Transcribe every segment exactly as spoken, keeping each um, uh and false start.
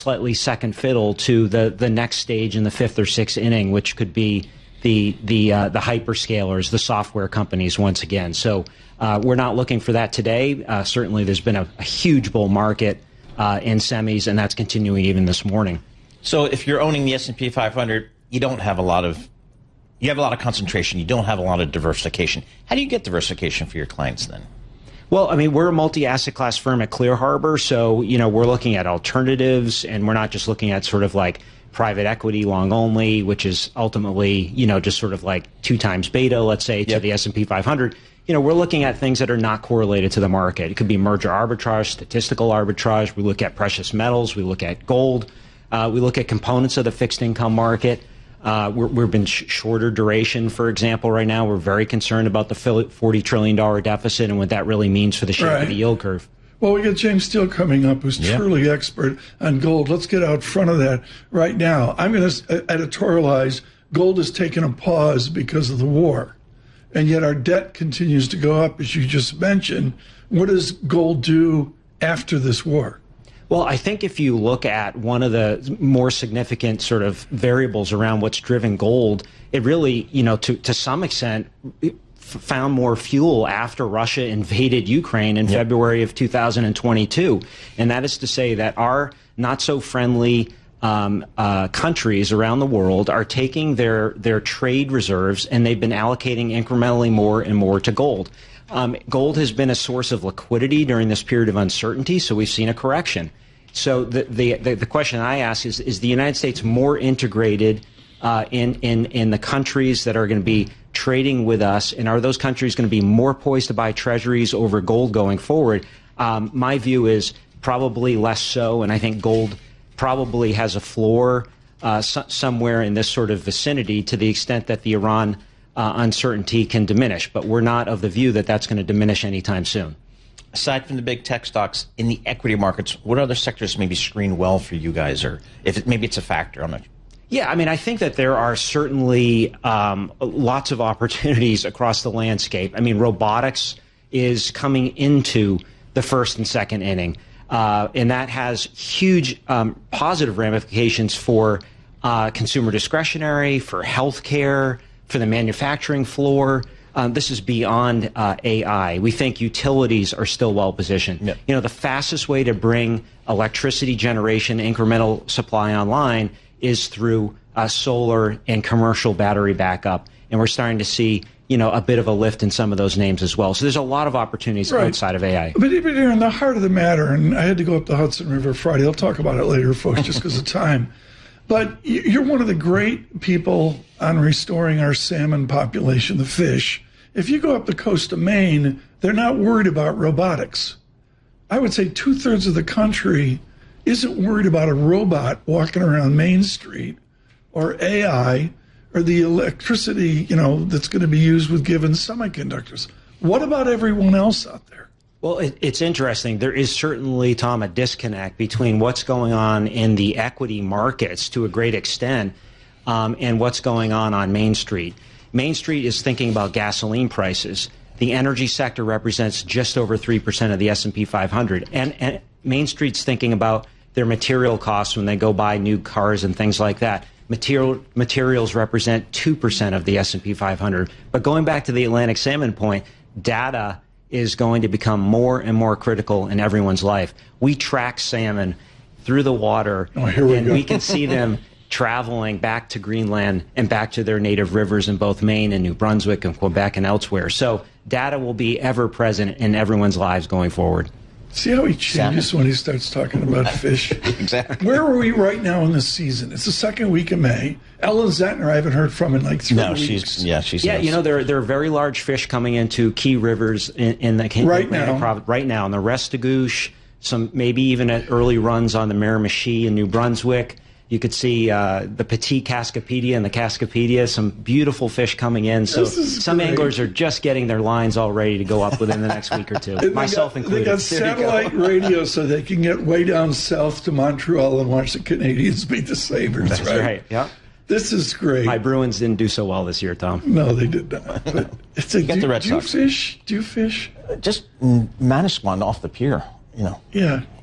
slightly second fiddle to the, the next stage in the fifth or sixth inning, which could be the the uh, the hyperscalers, the software companies once again. So uh, we're not looking for that today. Uh, certainly, there's been a, a huge bull market uh, in semis, and that's continuing even this morning. So if you're owning the S and P five hundred, you don't have a lot of you have a lot of concentration. You don't have a lot of diversification. How do you get diversification for your clients then? Well, I mean, we're a multi-asset class firm at Clear Harbor, so, you know, we're looking at alternatives, and we're not just looking at sort of like private equity long only, which is ultimately, you know, just sort of like two times beta, let's say, to yep. the S and P five hundred. You know, we're looking at things that are not correlated to the market. It could be merger arbitrage, statistical arbitrage. We look at precious metals. We look at gold. Uh, we look at components of the fixed income market. Uh, we're, we've been sh- shorter duration, for example, right now. We're very concerned about the forty trillion dollars deficit and what that really means for the shape right. of the yield curve. Well, we got James Steele coming up, who's yeah. truly expert on gold. Let's get out front of that right now. I'm going to editorialize gold has taken a pause because of the war, and yet our debt continues to go up, as you just mentioned. What does gold do after this war? Well, I think if you look at one of the more significant sort of variables around what's driven gold, it really, you know, to, to some extent, f- found more fuel after Russia invaded Ukraine in yep. February of two thousand twenty-two. And that is to say that our not-so-friendly um, uh, countries around the world are taking their, their trade reserves, and they've been allocating incrementally more and more to gold. Um, gold has been a source of liquidity during this period of uncertainty, so we've seen a correction. So the the, the, the question I ask is, is the United States more integrated uh, in, in, in the countries that are going to be trading with us, and are those countries going to be more poised to buy treasuries over gold going forward? Um, my view is probably less so, and I think gold probably has a floor uh, so, somewhere in this sort of vicinity to the extent that the Iran uh, uncertainty can diminish. But we're not of the view that that's going to diminish anytime soon. Aside from the big tech stocks in the equity markets, what other sectors maybe screen well for you guys, or if it, maybe it's a factor? I'm not. Yeah, I mean, I think that there are certainly um, lots of opportunities across the landscape. I mean, robotics is coming into the first and second inning, uh, and that has huge um, positive ramifications for uh, consumer discretionary, for healthcare, for the manufacturing floor. Um, this is beyond uh, A I. We think utilities are still well positioned. Yep. You know, the fastest way to bring electricity generation, incremental supply online is through uh, solar and commercial battery backup. And we're starting to see, you know, a bit of a lift in some of those names as well. So there's a lot of opportunities right. outside of A I. But even here in the heart of the matter, and I had to go up the Hudson River Friday. I'll talk about it later, folks, just because of time. But you're one of the great people on restoring our salmon population, the fish. If you go up the coast of Maine, they're not worried about robotics. I would say two-thirds of the country isn't worried about a robot walking around Main Street, or A I, or the electricity, you know, that's going to be used with given semiconductors. What about everyone else out there? Well, it, it's interesting. There is certainly, Tom, a disconnect between what's going on in the equity markets to a great extent um, and what's going on on Main Street. Main Street is thinking about gasoline prices. The energy sector represents just over three percent of the S and P five hundred. And, and Main Street's thinking about their material costs when they go buy new cars and things like that. Material, materials represent two percent of the S and P five hundred. But going back to the Atlantic salmon point, data is going to become more and more critical in everyone's life. We track salmon through the water, oh, here we and go. we can see them traveling back to Greenland and back to their native rivers in both Maine and New Brunswick and Quebec and elsewhere. So data will be ever present in everyone's lives going forward. See how he changes salmon when he starts talking about fish? Exactly. Where are we right now in the season? It's the second week of May. Ellen Zentner, I haven't heard from in like three no, weeks. She's, yeah, she's yeah. nice. You know, there there are very large fish coming into key rivers in, in the right in now. Province, right now, in the Restigouche, some maybe even at early runs on the Miramichi in New Brunswick. You could see uh, the Petit Cascapedia and the Cascapedia, some beautiful fish coming in. So some great. anglers are just getting their lines all ready to go up within the next week or two, they myself got, included. They got satellite radio so they can get way down south to Montreal and watch the Canadians beat the Sabres, That's right? right, yeah. This is great. My Bruins didn't do so well this year, Tom. No, they did not. But it's a, you got do, the Red do you Sox. fish? Do you fish? Just Manasquan off the pier, you know. Yeah.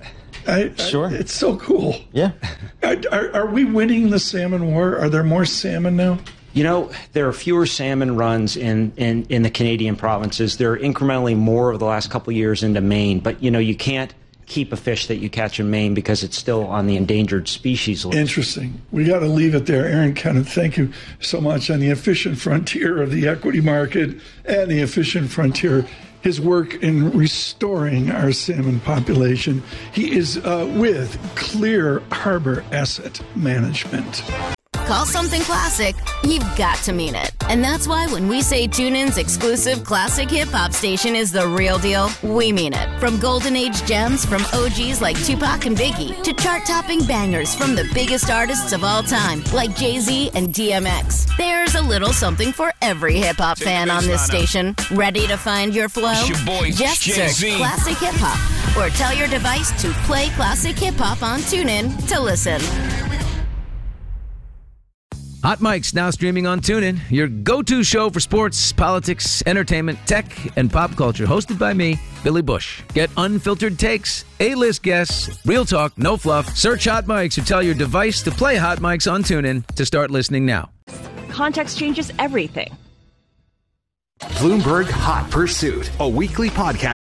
I, Sure. I, it's so cool. Yeah. Are, are, are we winning the salmon war? Are there more salmon now? You know, there are fewer salmon runs in, in, in the Canadian provinces. There are incrementally more over the last couple of years into Maine. But, you know, you can't keep a fish that you catch in Maine because it's still on the endangered species list. Interesting. We got to leave it there. Aaron Kenneth, thank you so much on the efficient frontier of the equity market and the efficient frontier, his work in restoring our salmon population. He is uh, with Clear Harbor Asset Management. Call something classic, you've got to mean it. And that's why when we say TuneIn's exclusive classic hip-hop station is the real deal, we mean it. From golden age gems from O Gs like Tupac and Biggie to chart-topping bangers from the biggest artists of all time like Jay-Z and D M X. There's a little something for every hip-hop fan on this station. Ready to find your flow? It's your boy, Just Jay-Z. search Classic Hip-Hop or tell your device to play Classic Hip-Hop on TuneIn to listen. Hot Mic's now streaming on TuneIn, your go-to show for sports, politics, entertainment, tech, and pop culture. Hosted by me, Billy Bush. Get unfiltered takes, A-list guests, real talk, no fluff. Search Hot Mic's or tell your device to play Hot Mic's on TuneIn to start listening now. Context changes everything. Bloomberg Hot Pursuit, a weekly podcast